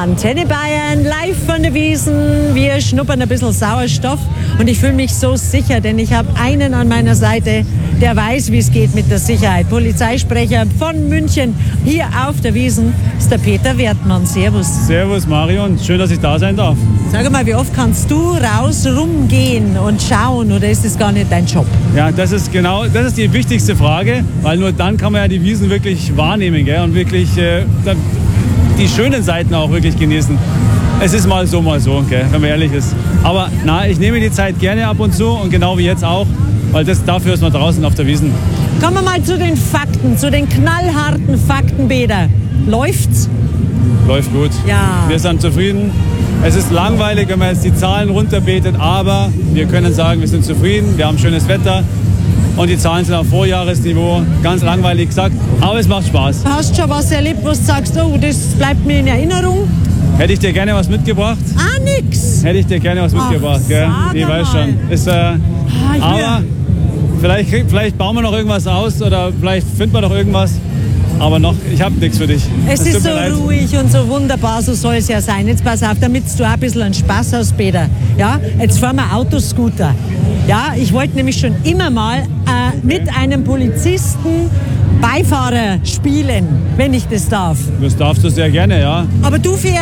Antenne Bayern, live von der Wiesn. Wir schnuppern ein bisschen Sauerstoff und ich fühle mich so sicher, denn ich habe einen an meiner Seite, der weiß, wie es geht mit der Sicherheit. Polizeisprecher von München hier auf der Wiesn ist der Peter Wertmann. Servus. Servus Marion, schön, dass ich da sein darf. Sag mal, wie oft kannst du raus rumgehen und schauen oder ist das gar nicht dein Job? Ja, das ist die wichtigste Frage, weil nur dann kann man ja die Wiesn wirklich wahrnehmen, gell? Und wirklich die schönen Seiten auch wirklich genießen. Es ist mal so, gell? Wenn man ehrlich ist. Aber ich nehme die Zeit gerne ab und zu und genau wie jetzt auch, weil dafür ist man draußen auf der Wiesn. Kommen wir mal zu den Fakten, zu den knallharten Fakten, Peter. Läuft's? Läuft gut. Ja. Wir sind zufrieden. Es ist langweilig, wenn man jetzt die Zahlen runterbetet, aber wir können sagen, wir sind zufrieden, wir haben schönes Wetter und die Zahlen sind auf Vorjahresniveau. Ganz langweilig gesagt, aber es macht Spaß. Hast du schon was erlebt, wo du sagst, oh, das bleibt mir in Erinnerung? Hätte ich dir gerne was mitgebracht? Ah, nix. Hätte ich dir gerne was mitgebracht, gell? Ich weiß schon. Ist, aber vielleicht bauen wir noch irgendwas aus oder vielleicht finden wir noch irgendwas. Aber noch, ich habe nichts für dich. Es ist so ruhig und so wunderbar, so soll es ja sein. Jetzt pass auf, damit du auch ein bisschen einen Spaß hast, Peter. Ja, jetzt fahren wir Autoscooter. Ja, ich wollte nämlich schon immer mal mit einem Polizisten Beifahrer spielen, wenn ich das darf. Das darfst du sehr gerne, ja. Aber du fährst